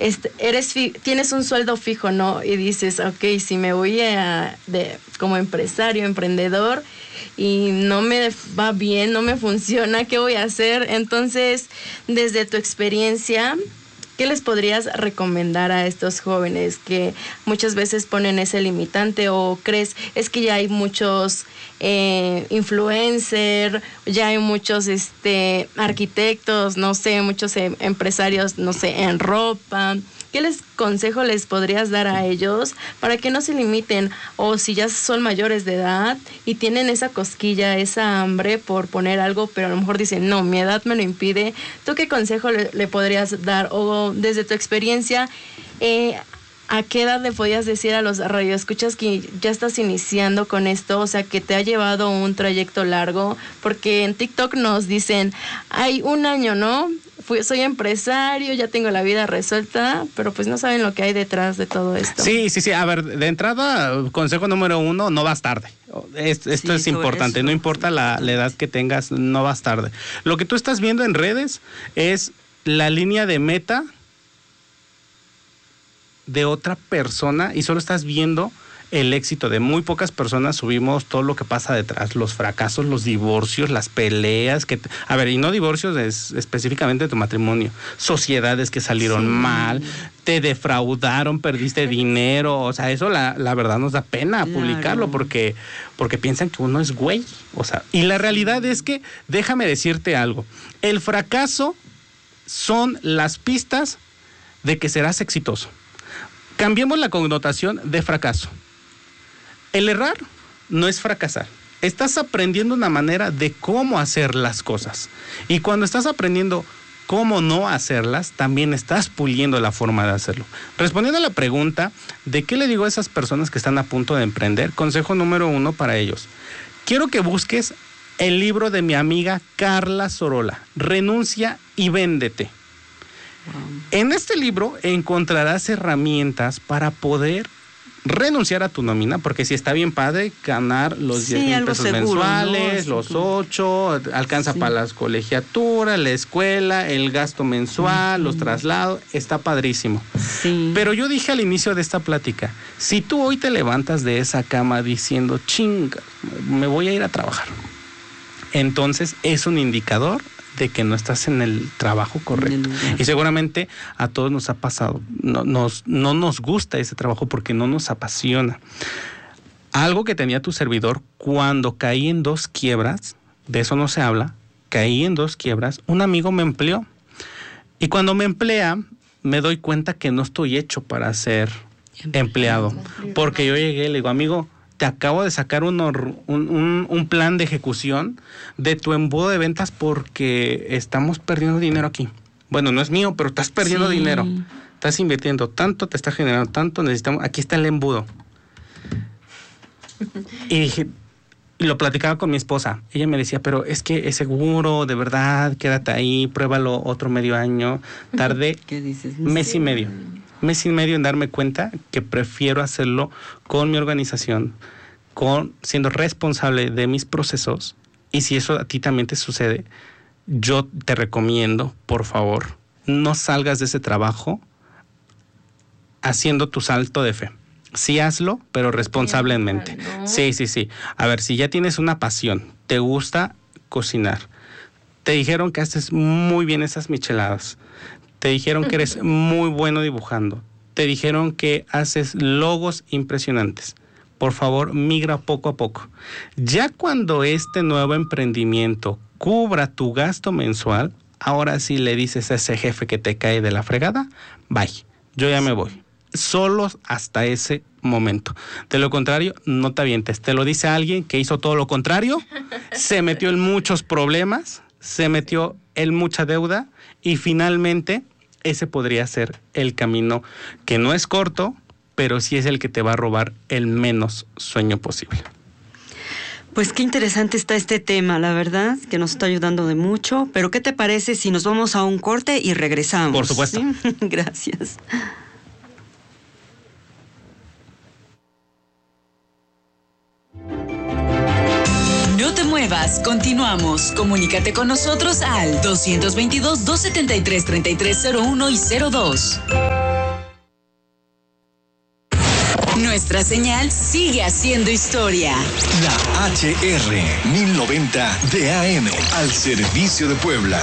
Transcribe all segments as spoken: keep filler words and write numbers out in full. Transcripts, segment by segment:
este, eres fi- tienes un sueldo fijo, ¿no? Y dices, ok, si me voy a, de, como empresario, emprendedor, y no me va bien, no me funciona, ¿qué voy a hacer? Entonces, desde tu experiencia, ¿qué les podrías recomendar a estos jóvenes que muchas veces ponen ese limitante o crees, es que ya hay muchos eh, influencers, ya hay muchos este, arquitectos, no sé, muchos eh, empresarios, no sé, en ropa? ¿Qué les consejo les podrías dar a ellos para que no se limiten? O si ya son mayores de edad y tienen esa cosquilla, esa hambre por poner algo, pero a lo mejor dicen, no, mi edad me lo impide. ¿Tú qué consejo le, le podrías dar? O desde tu experiencia, eh, ¿a qué edad le podías decir a los radioescuchas que ya estás iniciando con esto? O sea, que te ha llevado un trayecto largo, porque en TikTok nos dicen, hay un año, ¿no? Fui, soy empresario, ya tengo la vida resuelta, pero pues no saben lo que hay detrás de todo esto. Sí, sí, sí. A ver, de entrada, consejo número uno, no vas tarde. Es, esto sí, es importante, eso. No importa la, la edad que tengas, no vas tarde. Lo que tú estás viendo en redes es la línea de meta de otra persona y solo estás viendo el éxito de muy pocas personas. Subimos todo lo que pasa detrás, los fracasos, los divorcios, las peleas, que, a ver, y no divorcios es, específicamente de tu matrimonio, sociedades que salieron sí. mal, te defraudaron, perdiste dinero, o sea, eso la, la verdad nos da pena claro. publicarlo porque, porque piensan que uno es güey, o sea, y la realidad es que, déjame decirte algo, el fracaso son las pistas de que serás exitoso. Cambiemos la connotación de fracaso. El errar no es fracasar. Estás aprendiendo una manera de cómo hacer las cosas. Y cuando estás aprendiendo cómo no hacerlas, también estás puliendo la forma de hacerlo. Respondiendo a la pregunta de qué le digo a esas personas que están a punto de emprender, consejo número uno para ellos. Quiero que busques el libro de mi amiga Carla Sorolla, Renuncia y Véndete. Wow. En este libro encontrarás herramientas para poder renunciar a tu nómina, porque si está bien padre ganar los sí, diez mil pesos seguro, mensuales, ¿no? Los ocho, alcanza sí. para las colegiaturas, la escuela, el gasto mensual, uh-huh. los traslados, está padrísimo. Sí. Pero yo dije al inicio de esta plática, si tú hoy te levantas de esa cama diciendo, chinga, me voy a ir a trabajar, entonces es un indicador de que no estás en el trabajo correcto. Y seguramente a todos nos ha pasado. No nos, no nos gusta ese trabajo porque no nos apasiona. Algo que tenía tu servidor cuando caí en dos quiebras, de eso no se habla, caí en dos quiebras, un amigo me empleó. Y cuando me emplea, me doy cuenta que no estoy hecho para ser empleado. Porque yo llegué y le digo, amigo, te acabo de sacar un, un, un, un plan de ejecución de tu embudo de ventas porque estamos perdiendo dinero aquí. Bueno, no es mío, pero estás perdiendo sí. dinero. Estás invirtiendo tanto, te está generando tanto, necesitamos, aquí está el embudo. Y dije, y lo platicaba con mi esposa. Ella me decía, pero es que es seguro, de verdad, quédate ahí, pruébalo otro medio año. Tardé ¿Qué dices? mes sí. y medio. mes y medio en darme cuenta que prefiero hacerlo con mi organización, con siendo responsable de mis procesos. Y si eso a ti también te sucede, yo te recomiendo, por favor, no salgas de ese trabajo haciendo tu salto de fe. Sí, hazlo, pero responsablemente. ¿No? Sí, sí, sí. A ver, si ya tienes una pasión, te gusta cocinar, te dijeron que haces muy bien esas micheladas, te dijeron que eres muy bueno dibujando, te dijeron que haces logos impresionantes. Por favor, migra poco a poco. Ya cuando este nuevo emprendimiento cubra tu gasto mensual, ahora sí le dices a ese jefe que te cae de la fregada, bye, yo ya me voy. Solo hasta ese momento. De lo contrario, no te avientes. Te lo dice alguien que hizo todo lo contrario, se metió en muchos problemas, se metió en mucha deuda y finalmente ese podría ser el camino que no es corto, pero sí es el que te va a robar el menos sueño posible. Pues qué interesante está este tema, la verdad, que nos está ayudando de mucho. Pero ¿qué te parece si nos vamos a un corte y regresamos? Por supuesto. ¿Sí? Gracias. No te muevas. muevas, continuamos. Comunícate con nosotros al dos veintidós, dos setenta y tres, treinta y tres cero uno y cero dos. Nuestra señal sigue haciendo historia. La H R mil noventa de A M al servicio de Puebla.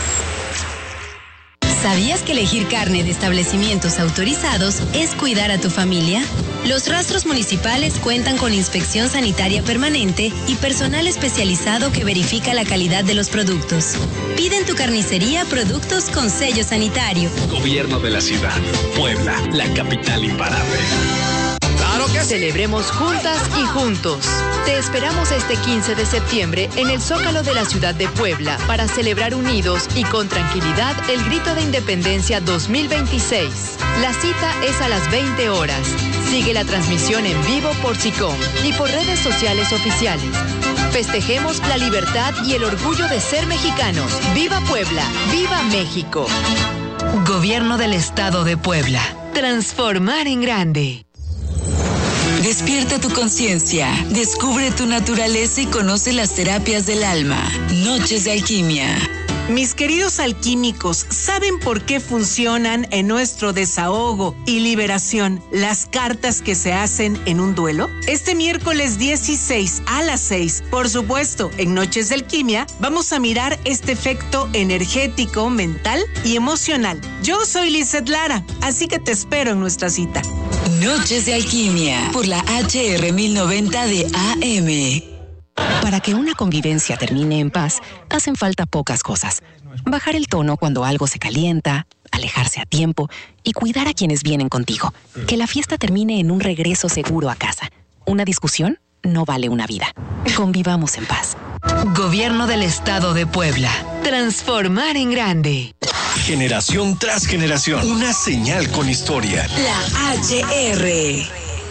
¿Sabías que elegir carne de establecimientos autorizados es cuidar a tu familia? Los rastros municipales cuentan con inspección sanitaria permanente y personal especializado que verifica la calidad de los productos. Pide en tu carnicería productos con sello sanitario. Gobierno de la ciudad. Puebla, la capital imparable. ¡Claro que sí! Celebremos juntas y juntos. Te esperamos este quince de septiembre en el Zócalo de la ciudad de Puebla para celebrar unidos y con tranquilidad el Grito de Independencia dos mil veintiséis. La cita es a las veinte horas. Sigue la transmisión en vivo por SICOM y por redes sociales oficiales. Festejemos la libertad y el orgullo de ser mexicanos. ¡Viva Puebla! ¡Viva México! Gobierno del Estado de Puebla. Transformar en grande. Despierta tu conciencia, descubre tu naturaleza y conoce las terapias del alma. Noches de Alquimia. Mis queridos alquímicos, ¿saben por qué funcionan en nuestro desahogo y liberación las cartas que se hacen en un duelo? Este miércoles dieciséis a las seis, por supuesto, en Noches de Alquimia, vamos a mirar este efecto energético, mental y emocional. Yo soy Lizeth Lara, así que te espero en nuestra cita. Noches de Alquimia, por la H R mil noventa de A M. Para que una convivencia termine en paz, hacen falta pocas cosas. Bajar el tono cuando algo se calienta, alejarse a tiempo y cuidar a quienes vienen contigo. Que la fiesta termine en un regreso seguro a casa. Una discusión no vale una vida. Convivamos en paz. Gobierno del Estado de Puebla. Transformar en grande. Generación tras generación. Una señal con historia. La H R.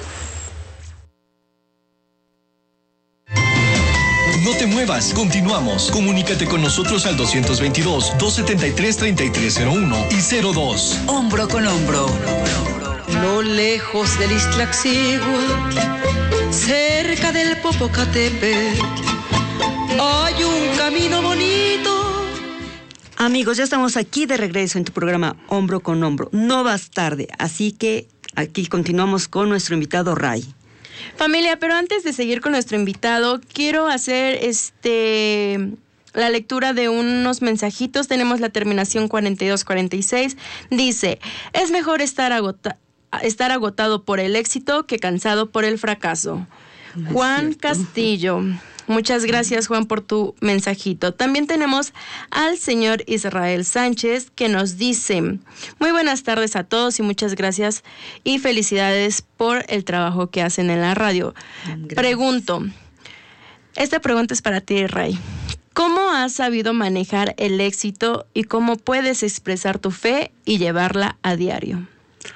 No te muevas, continuamos. Comunícate con nosotros al dos veintidós, dos setenta y tres, treinta y tres cero uno y cero dos. Hombro con hombro. No lejos del Iztaccíhuatl, cerca del Popocatépetl, hay un camino bonito. Amigos, ya estamos aquí de regreso en tu programa Hombro con Hombro. No vas tarde, así que aquí continuamos con nuestro invitado Ray. Familia, pero antes de seguir con nuestro invitado, quiero hacer este la lectura de unos mensajitos. Tenemos la terminación cuarenta y dos cuarenta y seis. Dice, es mejor estar, agota, estar agotado por el éxito que cansado por el fracaso. No Juan Castillo. Muchas gracias, Juan, por tu mensajito. También tenemos al señor Israel Sánchez, que nos dice, muy buenas tardes a todos y muchas gracias y felicidades por el trabajo que hacen en la radio. Gracias. Pregunto, esta pregunta es para ti, Ray. ¿Cómo has sabido manejar el éxito y cómo puedes expresar tu fe y llevarla a diario?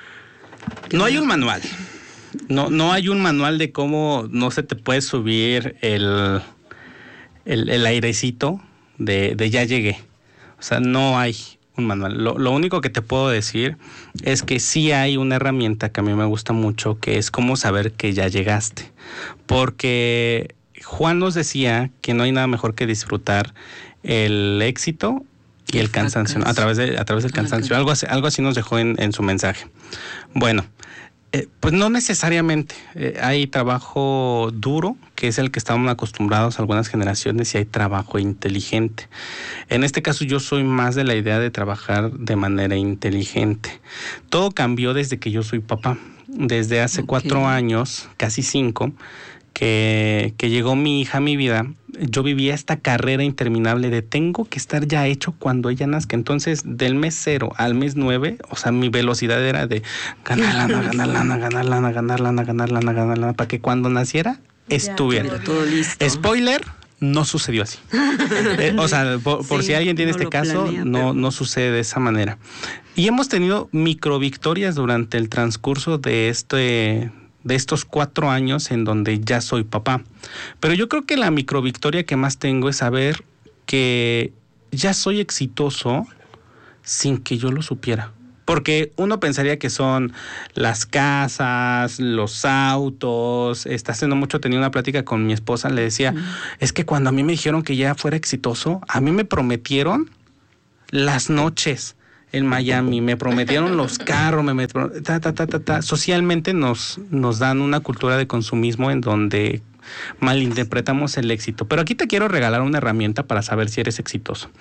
No hay un manual. No, no hay un manual de cómo no se te puede subir el, el, el airecito de, de ya llegué. O sea, no hay un manual. Lo, lo único que te puedo decir es que sí hay una herramienta que a mí me gusta mucho, que es cómo saber que ya llegaste. Porque Juan nos decía que no hay nada mejor que disfrutar el éxito y el cansancio, a través de, a través del cansancio. Algo así, algo así nos dejó en, en su mensaje. Bueno, Eh, pues no necesariamente. Eh, hay trabajo duro, que es el que estamos acostumbrados a algunas generaciones, y hay trabajo inteligente. En este caso yo soy más de la idea de trabajar de manera inteligente. Todo cambió desde que yo soy papá. Desde hace okay. cuatro años, casi cinco, que, que llegó mi hija a mi vida, yo vivía esta carrera interminable de tengo que estar ya hecho cuando ella nazca. Entonces, del mes cero al mes nueve, o sea, mi velocidad era de ganar lana, ganar lana, ganar lana, ganar lana, ganar lana, ganar lana, para que cuando naciera estuviera. Ya, todo listo. Spoiler, no sucedió así. eh, o sea, por, por sí, si alguien tiene no este caso, planea, no, pero... no sucede de esa manera. Y hemos tenido microvictorias durante el transcurso de este... de estos cuatro años en donde ya soy papá. Pero yo creo que la microvictoria que más tengo es saber que ya soy exitoso sin que yo lo supiera. Porque uno pensaría que son las casas, los autos. Está haciendo mucho, tenía una plática con mi esposa, le decía, uh-huh. es que cuando a mí me dijeron que ya fuera exitoso, a mí me prometieron las noches en Miami, me prometieron los carros, me, me ta, ta, ta, ta, ta. Socialmente nos, nos dan una cultura de consumismo en donde malinterpretamos el éxito. Pero aquí te quiero regalar una herramienta para saber si eres exitoso.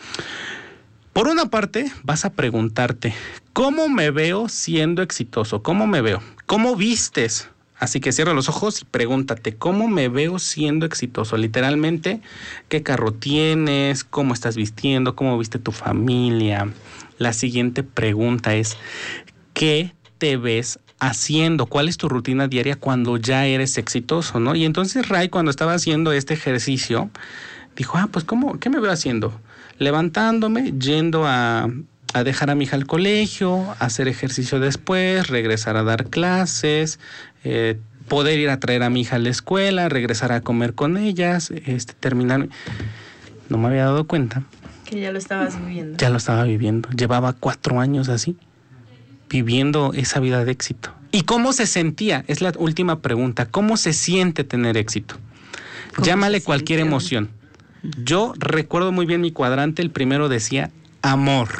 Por una parte, vas a preguntarte, ¿cómo me veo siendo exitoso? ¿Cómo me veo? ¿Cómo vistes? Así que cierra los ojos y pregúntate, ¿cómo me veo siendo exitoso? Literalmente, ¿qué carro tienes? ¿Cómo estás vistiendo? ¿Cómo viste tu familia? La siguiente pregunta es, ¿qué te ves haciendo? ¿Cuál es tu rutina diaria cuando ya eres exitoso, no? Y entonces Ray, cuando estaba haciendo este ejercicio, dijo, ah, pues, ¿cómo? ¿Qué me veo haciendo? Levantándome, yendo a, a dejar a mi hija al colegio, hacer ejercicio después, regresar a dar clases, eh, poder ir a traer a mi hija a la escuela, regresar a comer con ellas, este, terminar. No me había dado cuenta. Que ya lo estabas viviendo. Ya lo estaba viviendo. Llevaba cuatro años así, viviendo esa vida de éxito. ¿Y cómo se sentía? Es la última pregunta. ¿Cómo se siente tener éxito? Llámale cualquier siente? emoción. Yo recuerdo muy bien mi cuadrante, el primero decía amor,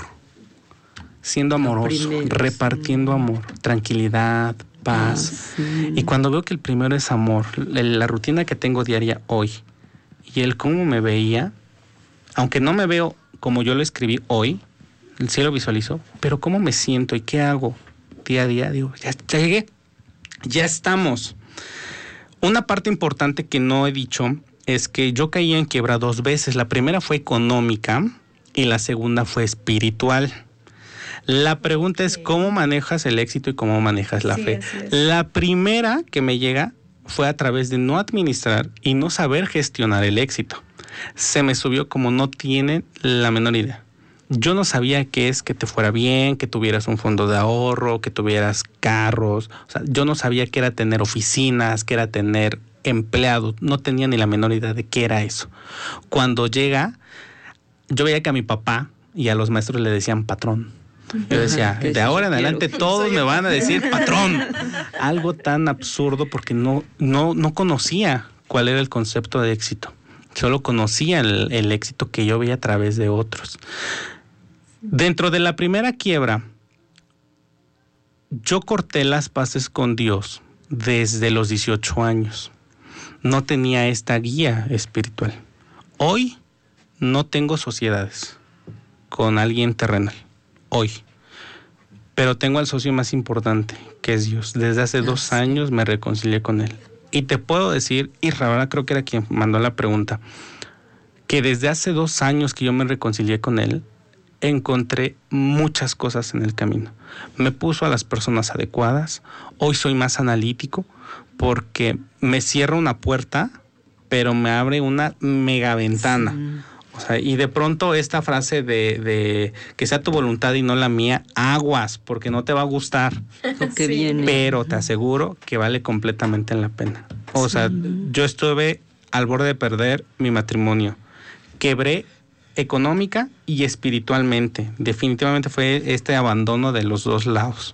siendo amoroso, primero, repartiendo sí. amor, tranquilidad, paz. Ah, sí. Y cuando veo que el primero es amor, la rutina que tengo diaria hoy y el cómo me veía, aunque no me veo como yo lo escribí hoy, sí lo visualizo, pero cómo me siento y qué hago día a día, digo, ya, ya llegué, ya estamos. Una parte importante que no he dicho es que yo caí en quiebra dos veces. La primera fue económica y la segunda fue espiritual. La pregunta es, ¿cómo manejas el éxito y cómo manejas la sí, fe? La primera que me llega fue a través de no administrar y no saber gestionar el éxito. Se me subió como no tienen la menor idea. Yo no sabía qué es que te fuera bien, que tuvieras un fondo de ahorro, que tuvieras carros. O sea, yo no sabía qué era tener oficinas, qué era tener empleados. No tenía ni la menor idea de qué era eso. Cuando llega, yo veía que a mi papá y a los maestros le decían patrón. Yo decía, de ahora en adelante todos me van a decir patrón. Algo tan absurdo porque no, no, no conocía cuál era el concepto de éxito. Solo conocía el, el éxito que yo veía a través de otros. Dentro de la primera quiebra, yo corté las paces con Dios desde los dieciocho años. No tenía esta guía espiritual. Hoy no tengo sociedades con alguien terrenal. Hoy. Pero tengo al socio más importante, que es Dios. Desde hace dos años me reconcilié con él. Y te puedo decir, y Rabana creo que era quien mandó la pregunta, que desde hace dos años que yo me reconcilié con él, encontré muchas cosas en el camino. Me puso a las personas adecuadas. Hoy soy más analítico porque me cierra una puerta, pero me abre una mega ventana. Sí. O sea, y de pronto esta frase de, de que sea tu voluntad y no la mía, aguas, porque no te va a gustar. Lo que sí. viene. Pero te aseguro que vale completamente la pena. O sí. sea, yo estuve al borde de perder mi matrimonio. Quebré económica y espiritualmente. Definitivamente fue este abandono de los dos lados.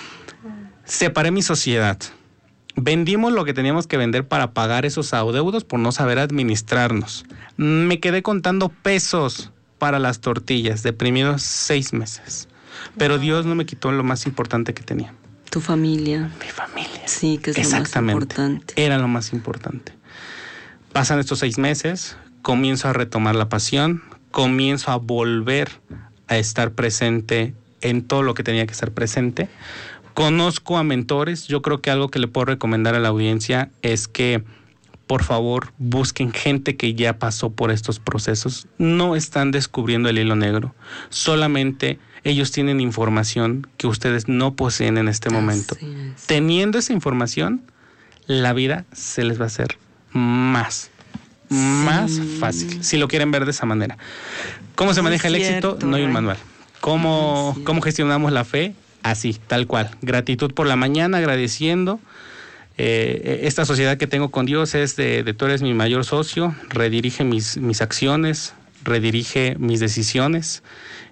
Separé mi sociedad. Vendimos lo que teníamos que vender para pagar esos adeudos por no saber administrarnos. Me quedé contando pesos para las tortillas, deprimido seis meses. Pero wow. Dios no me quitó lo más importante que tenía. Tu familia. Mi familia. Sí, que es lo más importante. Era lo más importante. Pasan estos seis meses, comienzo a retomar la pasión, comienzo a volver a estar presente en todo lo que tenía que estar presente. Conozco a mentores. Yo creo que algo que le puedo recomendar a la audiencia es que, por favor, busquen gente que ya pasó por estos procesos. No están descubriendo el hilo negro. Solamente ellos tienen información que ustedes no poseen en este momento. Teniendo esa información, la vida se les va a hacer más, sí. más fácil, si lo quieren ver de esa manera. ¿Cómo se maneja el éxito? Cierto, no hay un manual. ¿Cómo, sí. ¿Cómo gestionamos la fe? Así, tal cual. Gratitud por la mañana, agradeciendo. Eh, esta sociedad que tengo con Dios es de, de tú eres mi mayor socio, redirige mis, mis acciones, redirige mis decisiones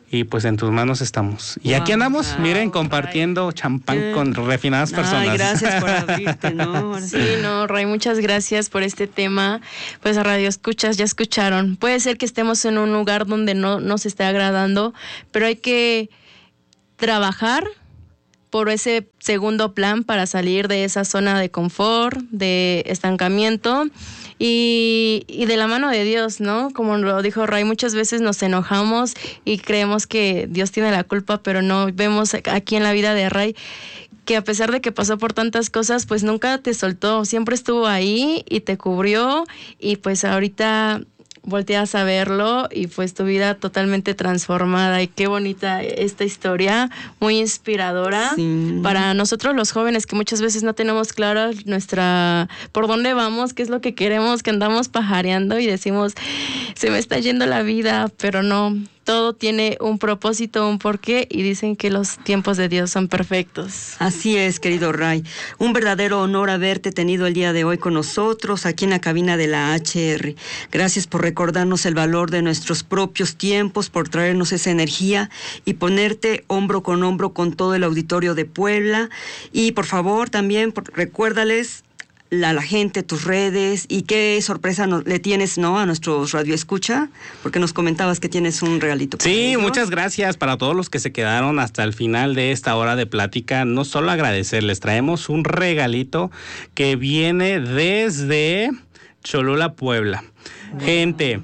y pues en tus manos estamos. Y wow, aquí andamos, wow, miren, compartiendo champán eh. con refinadas personas. Ay, gracias por abrirte, ¿no? Sí, no, Ray, muchas gracias por este tema. Pues a Radio Escuchas, ya escucharon. Puede ser que estemos en un lugar donde no nos esté agradando, pero hay que trabajar por ese segundo plan para salir de esa zona de confort, de estancamiento y, y de la mano de Dios, ¿no? Como lo dijo Ray, muchas veces nos enojamos y creemos que Dios tiene la culpa, pero no, vemos aquí en la vida de Ray que a pesar de que pasó por tantas cosas, pues nunca te soltó, siempre estuvo ahí y te cubrió y pues ahorita volteas a verlo y pues tu vida totalmente transformada y qué bonita esta historia, muy inspiradora sí. Para nosotros los jóvenes que muchas veces no tenemos claro nuestra, por dónde vamos, qué es lo que queremos, que andamos pajareando y decimos, se me está yendo la vida, pero no, todo tiene un propósito, un porqué y dicen que los tiempos de Dios son perfectos. Así es, querido Ray. Un verdadero honor haberte tenido el día de hoy con nosotros aquí en la cabina de la H R. Gracias por recordarnos el valor de nuestros propios tiempos, por traernos esa energía y ponerte hombro con hombro con todo el auditorio de Puebla. Y por favor también por, recuérdales a la gente, tus redes y qué sorpresa no, le tienes, ¿no? A nuestros radioescucha, porque nos comentabas que tienes un regalito. Sí, ellos. Muchas gracias para todos los que se quedaron hasta el final de esta hora de plática. No solo agradecerles, traemos un regalito que viene desde Cholula, Puebla. Wow. Gente,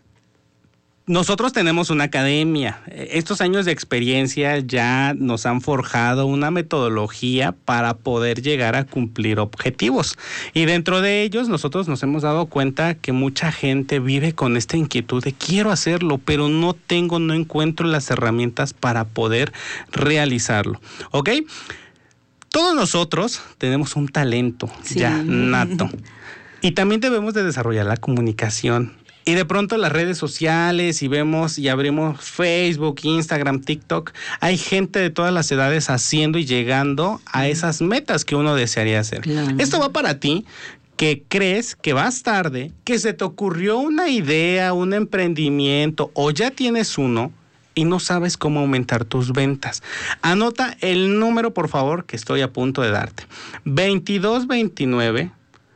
nosotros tenemos una academia. Estos años de experiencia ya nos han forjado una metodología para poder llegar a cumplir objetivos. Y dentro de ellos nosotros nos hemos dado cuenta que mucha gente vive con esta inquietud de quiero hacerlo, pero no tengo, no encuentro las herramientas para poder realizarlo. ¿Ok? Todos nosotros tenemos un talento sí. ya nato. Y también debemos de desarrollar la comunicación. Y de pronto las redes sociales y vemos y abrimos Facebook, Instagram, TikTok, hay gente de todas las edades haciendo y llegando a esas metas que uno desearía hacer. Claro. Esto va para ti que crees que vas tarde, que se te ocurrió una idea, un emprendimiento o ya tienes uno y no sabes cómo aumentar tus ventas. Anota el número, por favor, que estoy a punto de darte. veintidós veintinueve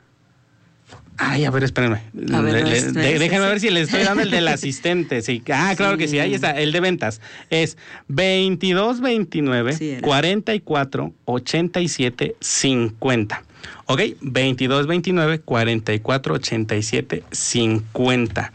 Ay, a ver, espérenme. A ver, le, no es, no de, déjenme ver si les estoy dando el del asistente. Sí. Ah, claro sí. que sí, ahí está, el de ventas. Es veintidós veintinueve sí, cuarenta y cuatro ochenta y siete cincuenta. Ok, veintidós veintinueve cuarenta y cuatro ochenta y siete cincuenta.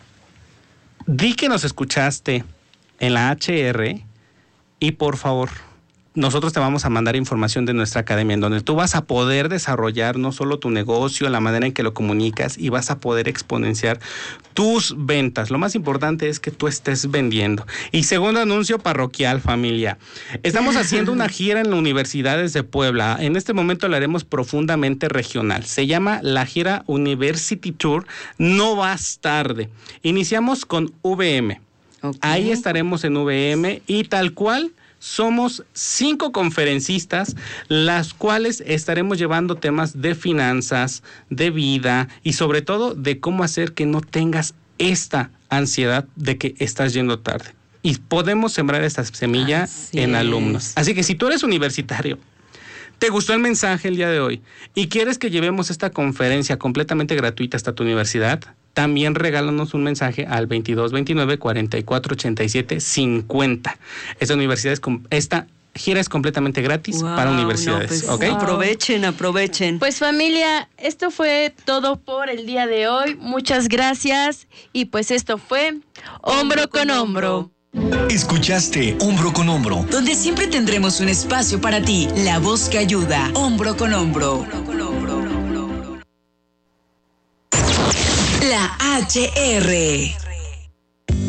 Di que nos escuchaste en la H R y por favor, nosotros te vamos a mandar información de nuestra academia en donde tú vas a poder desarrollar no solo tu negocio, la manera en que lo comunicas y vas a poder exponenciar tus ventas. Lo más importante es que tú estés vendiendo. Y segundo anuncio parroquial, familia. Estamos haciendo una gira en las universidades de Puebla. En este momento la haremos profundamente regional. Se llama la gira University Tour. No vas tarde. Iniciamos con V M. Okay. Ahí estaremos en V M y tal cual somos cinco conferencistas, las cuales estaremos llevando temas de finanzas, de vida y sobre todo de cómo hacer que no tengas esta ansiedad de que estás yendo tarde. Y podemos sembrar esta semilla Así en es. alumnos. Así que si tú eres universitario, ¿te gustó el mensaje el día de hoy y quieres que llevemos esta conferencia completamente gratuita hasta tu universidad? También regálanos un mensaje al veintidós veintinueve cuarenta y cuatro ochenta y siete cincuenta. Esta universidad es, esta gira es completamente gratis wow, para universidades. No, pues, ¿okay? Aprovechen, aprovechen. Pues familia, esto fue todo por el día de hoy. Muchas gracias y pues esto fue Hombro con Hombro. Escuchaste Hombro con Hombro, donde siempre tendremos un espacio para ti, la voz que ayuda. Hombro con Hombro. La H R.